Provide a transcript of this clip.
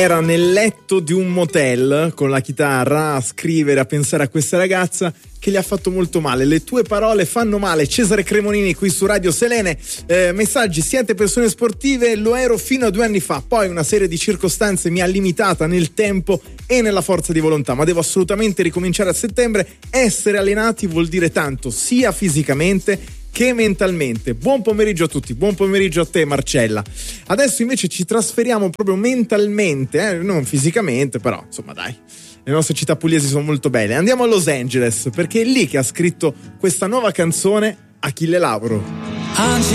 Era nel letto di un motel con la chitarra a scrivere, a pensare a questa ragazza che gli ha fatto molto male. Le tue parole fanno male. Cesare Cremonini qui su Radio Selene. Messaggi: siete persone sportive? Lo ero fino a 2 anni fa, poi una serie di circostanze mi ha limitata nel tempo e nella forza di volontà, ma devo assolutamente ricominciare a settembre. Essere allenati vuol dire tanto, sia fisicamente che mentalmente. Buon pomeriggio a tutti, buon pomeriggio a te Marcella. Adesso invece ci trasferiamo proprio mentalmente, non fisicamente, però insomma dai, le nostre città pugliesi sono molto belle. Andiamo a Los Angeles, perché è lì che ha scritto questa nuova canzone Achille Lauro.